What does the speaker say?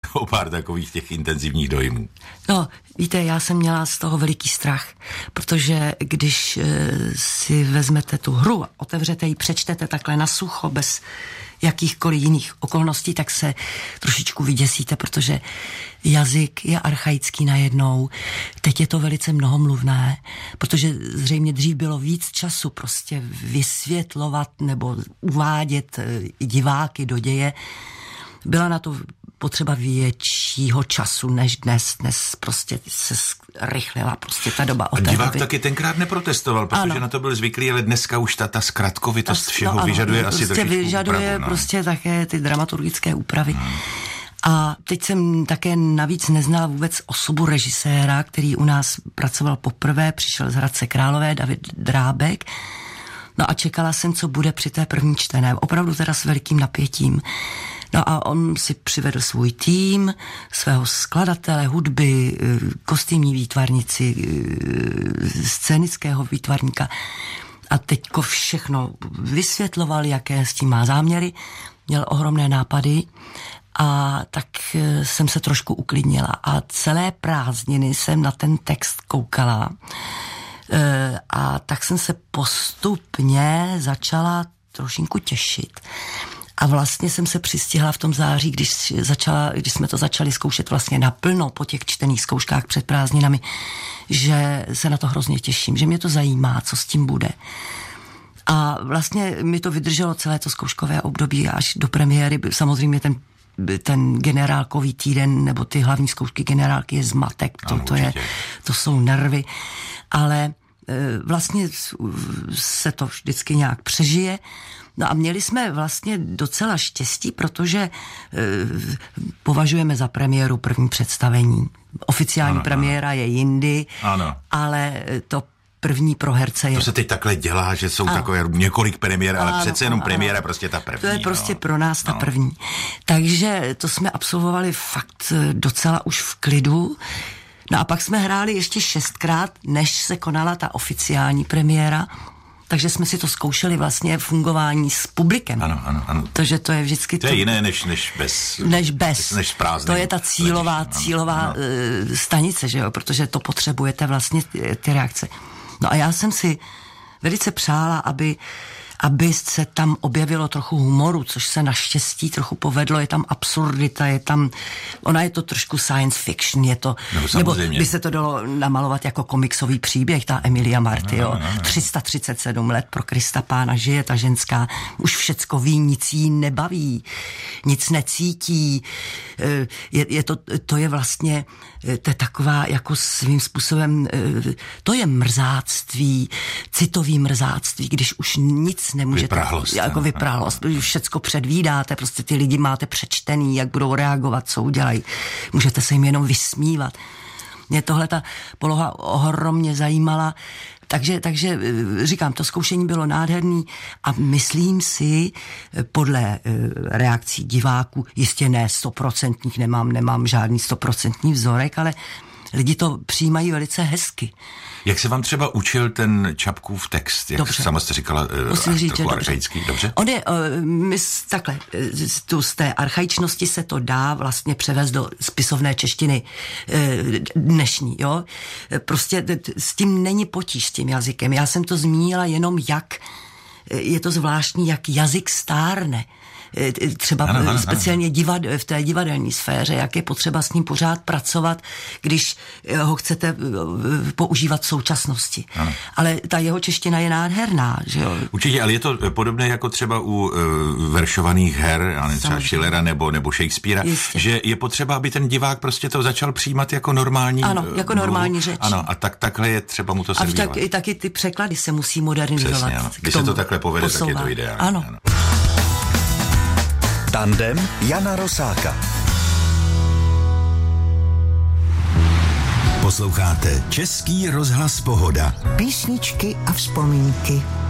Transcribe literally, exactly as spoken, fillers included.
o pár takových těch intenzivních dojmů. No, víte, já jsem měla z toho veliký strach, protože když e, si vezmete tu hru, otevřete ji, přečtete takhle na sucho, bez jakýchkoliv jiných okolností, tak se trošičku vyděsíte, protože jazyk je archaický najednou. Teď je to velice mnohomluvné, protože zřejmě dřív bylo víc času prostě vysvětlovat nebo uvádět i diváky do děje. Byla na to potřeba většího času než dnes. Dnes prostě se rychlila prostě ta doba. A divák taky tenkrát neprotestoval, protože ano. na to byl zvyklý, ale dneska už ta, ta zkratkovitost ta, všeho no, vyžaduje ano, asi prostě trošičku vyžaduje úpravu, no. prostě také ty dramaturgické úpravy. Hmm. A teď jsem také navíc neznala vůbec osobu režiséra, který u nás pracoval poprvé, přišel z Hradce Králové, David Drábek. No a čekala jsem, co bude při té první čtené. Opravdu teda s velikým napětím. No a on si přivedl svůj tým, svého skladatele, hudby, kostýmní výtvarnici, scénického výtvarníka. A teďko všechno vysvětloval, jaké s tím má záměry. Měl ohromné nápady. A tak jsem se trošku uklidnila. A celé prázdniny jsem na ten text koukala. A tak jsem se postupně začala trošinku těšit. A vlastně jsem se přistihla v tom září, když, začala, když jsme to začali zkoušet vlastně naplno po těch čtených zkouškách před prázdninami, že se na to hrozně těším, že mě to zajímá, co s tím bude. A vlastně mi to vydrželo celé to zkouškové období až do premiéry. Samozřejmě ten ten generálkový týden nebo ty hlavní zkoušky generálky je zmatek, to, to, je, to jsou nervy, ale vlastně se to vždycky nějak přežije. No a měli jsme vlastně docela štěstí, protože e, považujeme za premiéru první představení. Oficiální ano, premiéra ano. je jindy, ano. ale to první pro herce je... To se teď takhle dělá, že jsou ano. takové několik premiér, ale ano, přece jenom premiéra ano. prostě ta první. To je prostě no. pro nás ta no. první. Takže to jsme absolvovali fakt docela už v klidu. No a pak jsme hráli ještě šestkrát, než se konala ta oficiální premiéra. Takže jsme si to zkoušeli vlastně fungování s publikem. Ano, ano, ano. Takže to je vždycky... To je to, jiné než, než bez... Než bez. Než prázdný. To je ta cílová, ano, cílová ano. stanice, že jo? Protože to potřebujete vlastně ty reakce. No a já jsem si velice přála, aby, aby se tam objevilo trochu humoru, což se naštěstí trochu povedlo, je tam absurdita, je tam, ona je to trošku science fiction, je to, no, nebo by se to dalo namalovat jako komiksový příběh, ta Emilia Marty, no, jo, no, no. tři sta třicet sedm let pro Krista Pána žije ta ženská, už všecko ví, nic jí nebaví, nic necítí, je, je to, to je vlastně, to je taková jako svým způsobem, to je mrzáctví, citový mrzáctví, když už nic nemůžete, vyprahlost, jako vyprahlost, všecko předvídáte, prostě ty lidi máte přečtený, jak budou reagovat, co udělají, můžete se jim jenom vysmívat. Mě tohle ta poloha ohromně zajímala, takže, takže říkám, to zkoušení bylo nádherný a myslím si, podle reakcí diváků, jistě ne stoprocentních, nemám, nemám žádný stoprocentní vzorek, ale lidi to přijímají velice hezky. Jak se vám třeba učil ten Čapkův text? Jak dobře. Sama jste říkala, Musím říct, trochu archaický, dobře? On je, my, takhle, tu, z té archaičnosti se to dá vlastně převést do spisovné češtiny dnešní, jo? Prostě s tím není potíž s tím jazykem. Já jsem to zmínila jenom jak, je to zvláštní, jak jazyk stárne. Třeba ano, ano, speciálně ano. Divad, v té divadelní sféře, jak je potřeba s ním pořád pracovat, když ho chcete používat v současnosti. Ano. Ale ta jeho čeština je nádherná, že jo? Určitě, ale je to podobné jako třeba u uh, veršovaných her, já nevím, třeba Schillera nebo, nebo Shakespearea, Jistě. Že je potřeba, aby ten divák prostě to začal přijímat jako normální Ano, jako mluvu. Normální řeč. Ano, a tak, takhle je třeba mu to servírovat. A tak, taky ty překlady se musí modernizovat. Přesně, ano. Když se to takhle povede, posouvá. Tak je to ideální. Ano. ano. Tandem Jana Rosáka. Posloucháte Český rozhlas Pohoda. Písničky a vzpomínky.